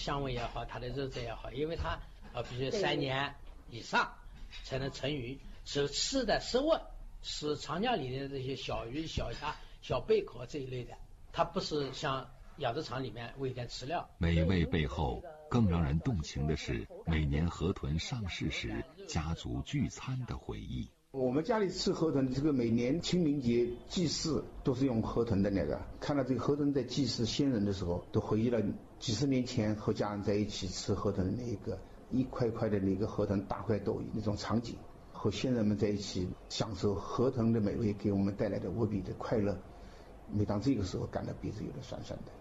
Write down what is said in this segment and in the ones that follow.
香味也好，它的肉质也好，因为它必须3年以上才能成鱼，是吃的食物是长江里的这些小鱼、小虾、小贝壳这一类的，它不是像养殖场里面喂点饲料。 美味背后更让人动情的是每年河豚上市时家族聚餐的回忆。 我们家里吃河豚，这个每年清明节祭祀都是用河豚的那个，看到这个河豚在祭祀先人的时候，都回忆了几十年前和家人在一起吃河豚的那个一块块的那个河豚大快朵颐那种场景，和先人们在一起享受河豚的美味给我们带来的无比的快乐，每当这个时候感到鼻子有点酸酸的。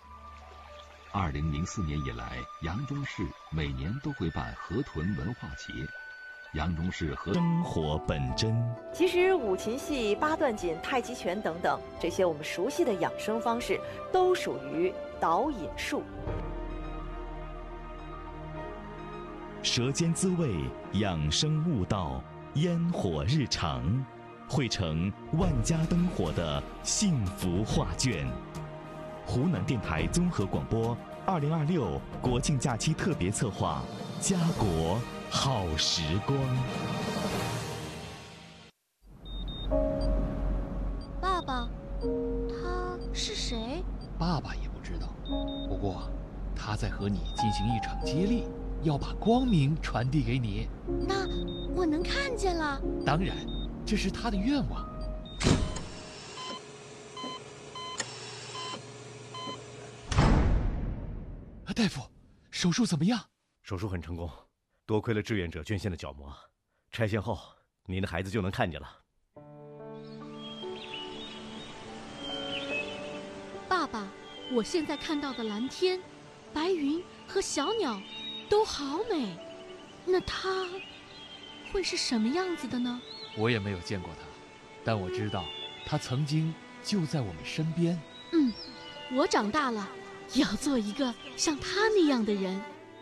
2004年以来，扬州市每年都会办河豚文化节。扬州市生活本真。 其实五禽戏、八段锦、太极拳等等，这些我们熟悉的养生方式，都属于导引术。 舌尖滋味，养生悟道，烟火日常，汇成万家灯火的幸福画卷。湖南电台综合广播2026国庆假期特别策划，家国好时光。 爸爸，他是谁？ 爸爸也不知道，不过他在和你进行一场接力，要把光明传递给你。 那我能看见了？ 当然，这是他的愿望。大夫，手术怎么样？ 手术很成功，多亏了志愿者捐献的角膜，拆线后您的孩子就能看见了。 爸爸，我现在看到的蓝天、白云和小鸟都好美，那它会是什么样子的呢？ 我也没有见过它，但我知道它曾经就在我们身边。 我长大了也要做一个像他那样的人。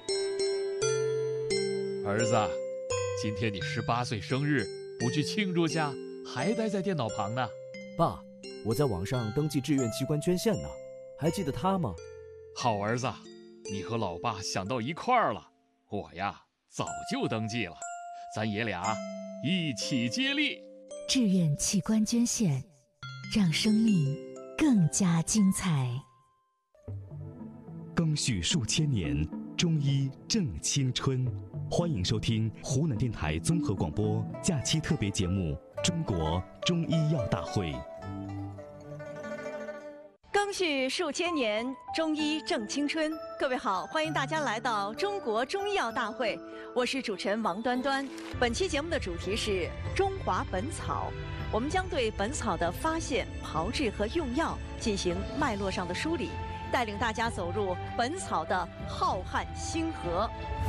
儿子，今天你18岁生日，不去庆祝下，还待在电脑旁呢。 爸，我在网上登记志愿器官捐献呢，还记得他吗？ 好儿子，你和老爸想到一块儿了。我呀，早就登记了，咱爷俩一起接力。 志愿器官捐献，让生命更加精彩。 赓续数千年，中医正青春。欢迎收听湖南电台综合广播假期特别节目《中国中医药大会》。 赓续数千年，中医正青春。各位好，欢迎大家来到中国中医药大会，我是主持人王端端。本期节目的主题是中华本草，我们将对本草的发现、炮制和用药进行脉络上的梳理，带领大家走入本草的浩瀚星河。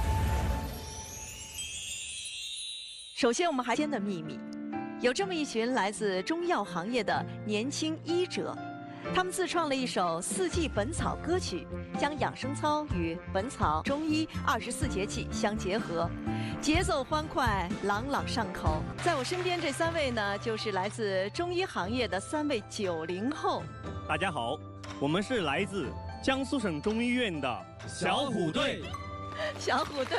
首先，我们还间的秘密，有这么一群来自中药行业的年轻医者，他们自创了一首四季本草歌曲，将养生操与本草中医24节气相结合，节奏欢快，朗朗上口。在我身边这3位呢，就是来自中医行业的3位90后。 大家好，我们是来自江苏省中医院的小虎队。 小虎队。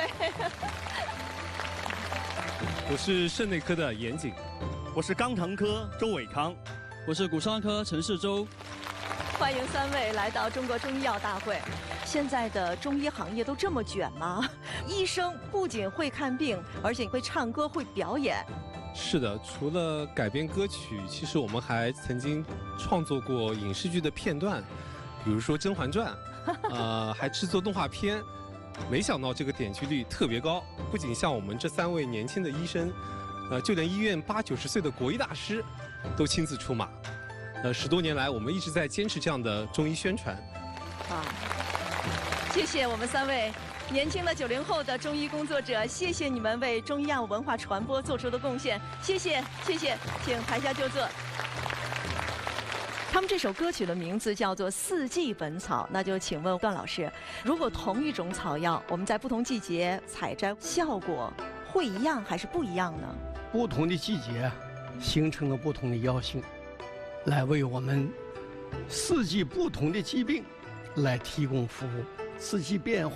我是肾内科的严谨。我是肛肠科周伟康。 我是骨伤科陈世洲。 欢迎3位来到中国中医药大会。现在的中医行业都这么卷吗？医生不仅会看病，而且会唱歌、会表演。 是的，除了改编歌曲，其实我们还曾经创作过影视剧的片段，比如说《甄嬛传》，还制作动画片。没想到这个点击率特别高，不仅像我们这3位年轻的医生，就连医院80、90岁的国医大师都亲自出马。10多年来，我们一直在坚持这样的中医宣传。 谢谢我们3位年轻的90后的中医工作者，谢谢你们为中医药文化传播做出的贡献，谢谢，谢谢，请台下就坐。他们这首歌曲的名字叫做《四季本草》，那就请问段老师，如果同一种草药，我们在不同季节采摘，效果会一样还是不一样呢？ 不同的季节形成了不同的药性，来为我们4季不同的疾病来提供服务。四季变